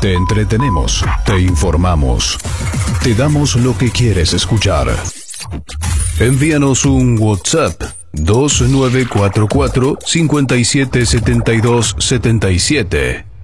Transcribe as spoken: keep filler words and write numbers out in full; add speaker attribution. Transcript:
Speaker 1: Te entretenemos, te informamos, te damos lo que quieres escuchar. Envíanos un WhatsApp dos nueve cuatro cuatro, cinco siete siete dos siete siete.